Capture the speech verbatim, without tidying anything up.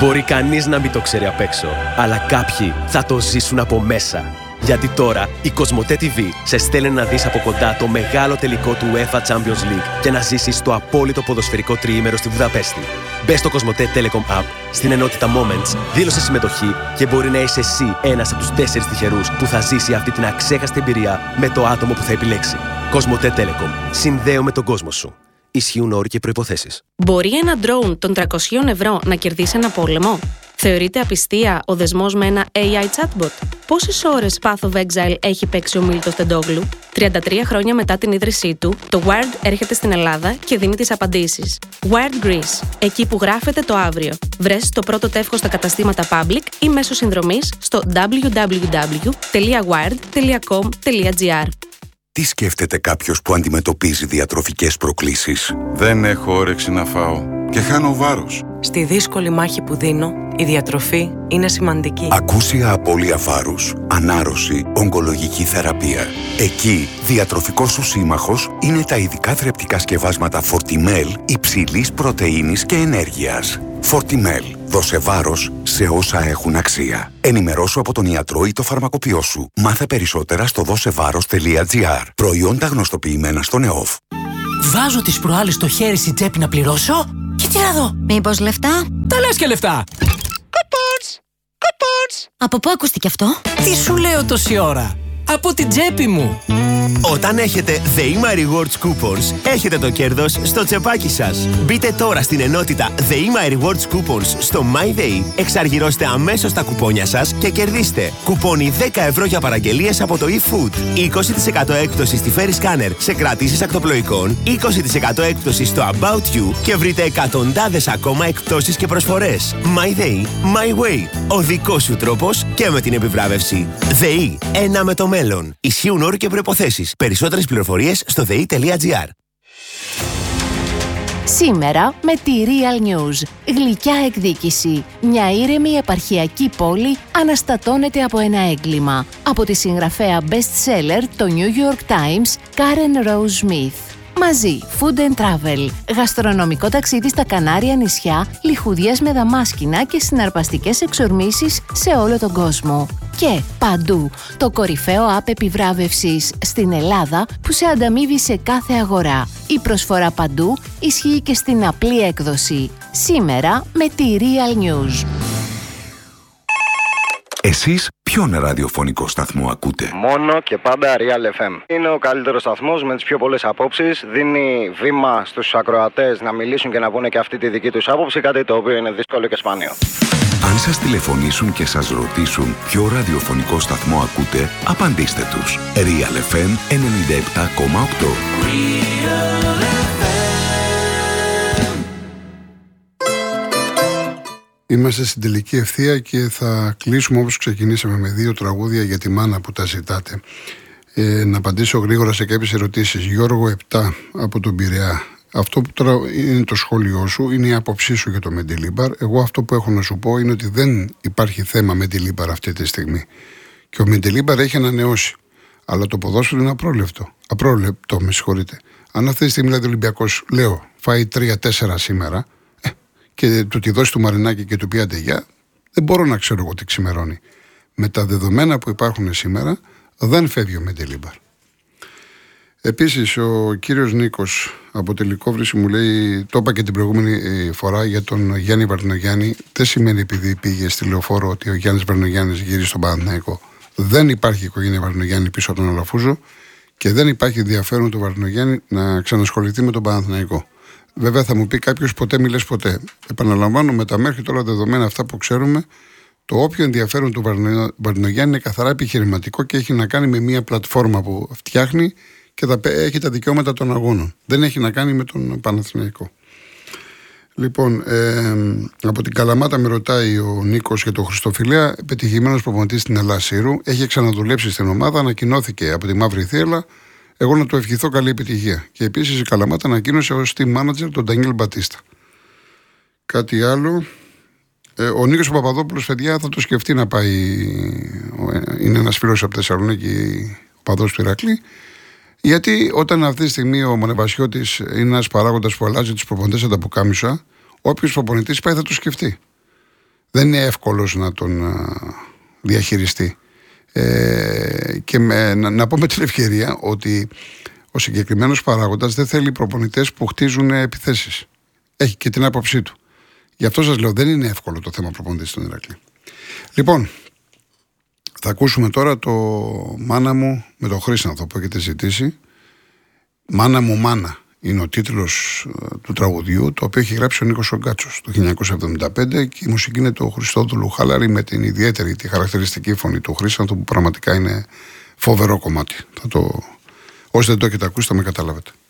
Μπορεί κανείς να μην το ξέρει απ' έξω, αλλά κάποιοι θα το ζήσουν από μέσα. Γιατί τώρα η Κοσμοτέ τι βι σε στέλνει να δεις από κοντά το μεγάλο τελικό του UEFA Champions League και να ζήσεις το απόλυτο ποδοσφαιρικό τριήμερο στη Βουδαπέστη. Μπες στο Κοσμοτέ Telecom App, στην ενότητα Moments, δήλωσε συμμετοχή και μπορεί να είσαι εσύ ένας από τους τέσσερις τυχερούς που θα ζήσει αυτή την αξέχαστη εμπειρία με το άτομο που θα επιλέξει. Κοσμοτέ Telecom. Συνδέω τον κόσμο σου. Ισχύουν όροι και προϋποθέσεις. Μπορεί ένα ντρόουν των τριακόσια ευρώ να κερδίσει ένα πόλεμο? Θεωρείται απιστία ο δεσμός με ένα έι άι chatbot? Πόσες ώρες Path of Exile έχει παίξει ο Μίλτος Τεντόγλου? τριάντα τρία χρόνια μετά την ίδρυσή του, το Wired έρχεται στην Ελλάδα και δίνει τις απαντήσεις. Wired Greece, εκεί που γράφεται το αύριο. Βρες το πρώτο τεύχος στα καταστήματα Public ή μέσω συνδρομής στο double-u double-u double-u τελεία wired τελεία com τελεία gr. Τι σκέφτεται κάποιος που αντιμετωπίζει διατροφικές προκλήσεις? Δεν έχω όρεξη να φάω και χάνω βάρος. Στη δύσκολη μάχη που δίνω, η διατροφή είναι σημαντική. Ακούσια απώλεια βάρους, ανάρρωση, ογκολογική θεραπεία. Εκεί, διατροφικός σου σύμμαχος είναι τα ειδικά θρεπτικά σκευάσματα Fortimel υψηλής πρωτεΐνης και ενέργειας. Fortimel. Δώσε βάρος σε όσα έχουν αξία. Ενημερώσου από τον ιατρό ή το φαρμακοποιό σου. Μάθε περισσότερα στο δώσεβάρος τελεία gr. Προϊόντα γνωστοποιημένα στον ΕΟΦ. Βάζω τις προάλλες στο χέρι στην τσέπη να πληρώσω και τι να δω? Μήπως λεφτά? Τα λες και λεφτά! Coupons! Coupons! Από πού ακούστηκε αυτό? Τι σου λέω τόση ώρα? Από την τσέπη μου! Όταν έχετε The Ima Rewards Coupons, έχετε το κέρδος στο τσεπάκι σας. Μπείτε τώρα στην ενότητα The Ima Rewards Coupons στο MyDay, εξαργυρώστε αμέσως τα κουπόνια σας και κερδίστε κουπόνι δέκα ευρώ για παραγγελίες από το eFood, είκοσι τοις εκατό έκπτωση στη Ferry Scanner σε κρατήσεις ακτοπλοϊκών, είκοσι τοις εκατό έκπτωση στο About You και βρείτε εκατοντάδες ακόμα εκπτώσεις και προσφορές. MyDay, My Way. Ο δικός σου τρόπος και με την επιβράβευση. ΔΕΗ, ένα με το μέλλον. Ισχύουν όροι και προϋποθέσεις. Περισσότερες πληροφορίες στο δε ι τελεία τζι άρ. Σήμερα με τη Real News. Γλυκιά εκδίκηση. Μια ήρεμη επαρχιακή πόλη αναστατώνεται από ένα έγκλημα. Από τη συγγραφέα best-seller το New York Times, Karen Rose Smith. Μαζί, Food and Travel, γαστρονομικό ταξίδι στα Κανάρια νησιά, λιχουδιές με δαμάσκηνα και συναρπαστικές εξορμήσεις σε όλο τον κόσμο. Και παντού, το κορυφαίο app επιβράβευσης στην Ελλάδα που σε ανταμείβει σε κάθε αγορά. Η προσφορά παντού ισχύει και στην απλή έκδοση. Σήμερα με τη Real News. Εσείς ποιον ραδιοφωνικό σταθμό ακούτε? Μόνο και πάντα Real εφ εμ. Είναι ο καλύτερος σταθμός με τις πιο πολλές απόψεις. Δίνει βήμα στους ακροατές να μιλήσουν και να πούνε και αυτή τη δική τους άποψη, κάτι το οποίο είναι δύσκολο και σπάνιο. Αν σας τηλεφωνήσουν και σας ρωτήσουν ποιο ραδιοφωνικό σταθμό ακούτε, απαντήστε τους. Real εφ εμ ενενήντα επτά κόμμα οκτώ. Είμαστε στην τελική ευθεία και θα κλείσουμε όπως ξεκινήσαμε με δύο τραγούδια για τη μάνα που τα ζητάτε. Ε, να απαντήσω γρήγορα σε κάποιες ερωτήσεις. Γιώργο επτά από τον Πειραιά. Αυτό που τώρα είναι το σχόλιο σου, είναι η άποψή σου για το Μεντιλίμπαρ. Εγώ αυτό που έχω να σου πω είναι ότι δεν υπάρχει θέμα Μεντιλίμπαρ αυτή τη στιγμή. Και ο Μεντιλίμπαρ έχει ανανεώσει. Αλλά το ποδόσφαιρο είναι απρόλεπτο. Απρόλεπτο, με συγχωρείτε. Αν αυτή τη στιγμή δηλαδή ο Ολυμπιακός, λέω, φάει τρία τέσσερα σήμερα ε, και του τη δώσει του Μαρινάκη και του πει άντε γεια, δεν μπορώ να ξέρω εγώ τι ξημερώνει. Με τα δεδομένα που υπάρχουν σήμερα, δεν φεύγει ο Μεντιλίμπαρ. Επίσης, ο κύριος Νίκος από Τελικόβρηση μου λέει, το είπα και την προηγούμενη φορά για τον Γιάννη Βαρδινογιάννη, δεν σημαίνει επειδή πήγε στη Λεωφόρο ότι ο Γιάννης Βαρδινογιάννης γυρίζει στον Παναθηναϊκό. Δεν υπάρχει οικογένεια Βαρδινογιάννη πίσω από τον Αλαφούζο και δεν υπάρχει ενδιαφέρον του Βαρδινογιάννη να ξανασχοληθεί με τον Παναθηναϊκό. Βέβαια, θα μου πει κάποιος ποτέ μη λες ποτέ. Επαναλαμβάνω, με τα μέχρι τώρα δεδομένα αυτά που ξέρουμε, το όποιο ενδιαφέρον του Βαρδινογιάννη είναι καθαρά επιχειρηματικό και έχει να κάνει με μια πλατφόρμα που φτιάχνει και τα, έχει τα δικαιώματα των αγώνων. Δεν έχει να κάνει με τον Παναθηναϊκό. Λοιπόν, ε, από την Καλαμάτα με ρωτάει ο Νίκος για τον Χριστοφιλέα, πετυχημένος προπονητής στην Ελλάδα Σύρου, έχει ξαναδουλέψει στην ομάδα, ανακοινώθηκε από τη Μαύρη Θύελλα. Εγώ να του ευχηθώ καλή επιτυχία. Και επίσης η Καλαμάτα ανακοίνωσε ως team manager τον Ντανιέλ Μπατίστα. Κάτι άλλο. Ε, ο Νίκος ο Παπαδόπουλος, παιδιά, θα το σκεφτεί να πάει. Είναι ένας φίλος από Θεσσαλονίκη, ο παδός του Ηρακλή. Γιατί όταν αυτή τη στιγμή ο Μονεβασιώτης είναι ένας παράγοντας που αλλάζει τους προπονητές από τα πουκάμισα, όποιος προπονητής πάει θα το σκεφτεί. δεν είναι εύκολος να τον διαχειριστεί. Ε, και με, να, να πω με την ευκαιρία ότι ο συγκεκριμένος παράγοντας δεν θέλει προπονητές που χτίζουν επιθέσεις. Έχει και την άποψή του. Γι' αυτό σας λέω, δεν είναι εύκολο το θέμα προπονητής στον Ηρακλή. Λοιπόν, θα ακούσουμε τώρα το «Μάνα μου» με τον Χρήσανθο που έχετε ζητήσει. «Μάνα μου, μάνα» είναι ο τίτλος του τραγουδιού, το οποίο έχει γράψει ο Νίκος Ογκάτσος το χίλια εννιακόσια εβδομήντα πέντε και η μουσική είναι του Χριστόδουλου Χαλάρη με την ιδιαίτερη, τη χαρακτηριστική φωνή του Χρήσανθου που πραγματικά είναι φοβερό κομμάτι. Θα το... Όσοι δεν το έχετε ακούσει θα με καταλάβετε.